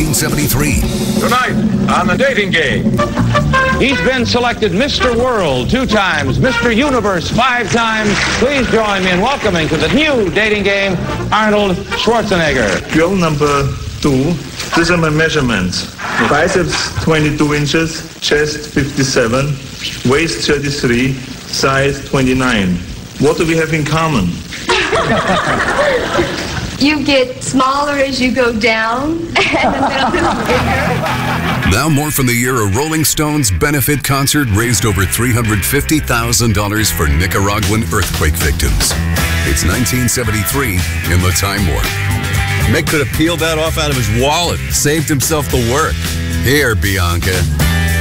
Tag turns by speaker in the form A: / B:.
A: 1973.
B: Tonight on the dating game.
C: He's been selected Mr. World 2 times, Mr. Universe 5 times. Please join me in welcoming to the new dating game, Arnold Schwarzenegger.
D: Girl number 2, these are my measurements. Biceps 22 inches, chest 57, waist 33, size 29. What do we have in common?
E: You get smaller as you go down, and the middle is bigger.
A: Now more from the year a Rolling Stones benefit concert raised over $350,000 for Nicaraguan earthquake victims. It's 1973 in the Time Warp.
F: Mick could have peeled that off out of his wallet, saved himself the work.
A: Here, Bianca.